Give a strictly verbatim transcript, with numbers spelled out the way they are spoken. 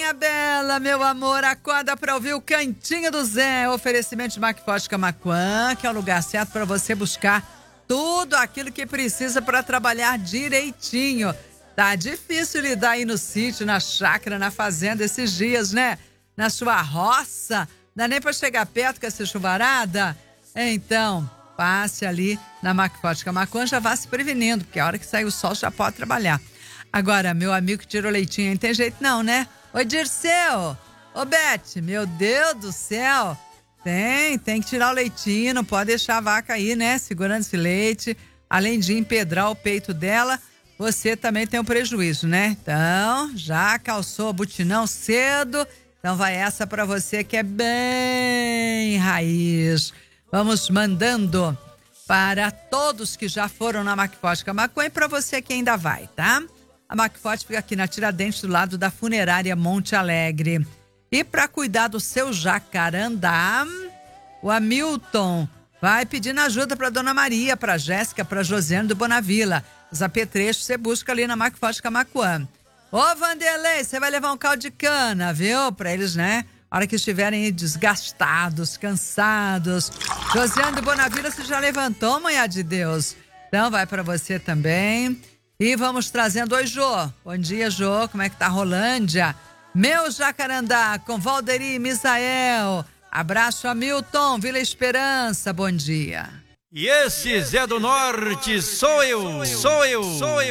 minha bela, meu amor, acorda pra ouvir o Cantinho do Zé, oferecimento de Macforte Camaquã, que é o lugar certo para você buscar tudo aquilo que precisa para trabalhar direitinho. Tá difícil lidar aí no sítio, na chácara, na fazenda esses dias, né? Na sua roça, dá nem pra chegar perto com essa chuvarada? Então, passe ali na Macforte Camaquã, já vá se prevenindo, porque a hora que sair o sol já pode trabalhar. Agora, meu amigo que tirou leitinho, não tem jeito não, né? Oi, Dirceu! Ô, Bete, meu Deus do céu! Tem, tem que tirar o leitinho, não pode deixar a vaca aí, né? Segurando esse leite, além de empedrar o peito dela, você também tem um prejuízo, né? Então, já calçou o butinão cedo, então vai essa pra você que é bem raiz. Vamos mandando para todos que já foram na Macforte Camaquã e para você que ainda vai, tá? A Macforte fica aqui na Tiradentes, do lado da Funerária Monte Alegre. E para cuidar do seu jacarandá, o Hamilton vai pedindo ajuda para Dona Maria, para Jéssica, para Josiane do Bonavila. Os apetrechos você busca ali na Macforte Camaquã. Ô, Vanderlei, você vai levar um caldo de cana, viu? Para eles, né? A hora que estiverem desgastados, cansados. Josiane do Bonavila, você já levantou, manhã de Deus? Então vai para você também. E vamos trazendo. Oi, Jô. Bom dia, Jô. Como é que tá a Rolândia? Meu Jacarandá, com Valderi e Misael. Abraço, Hamilton, Vila Esperança. Bom dia. E esse Zé do Norte sou eu, sou eu, sou eu.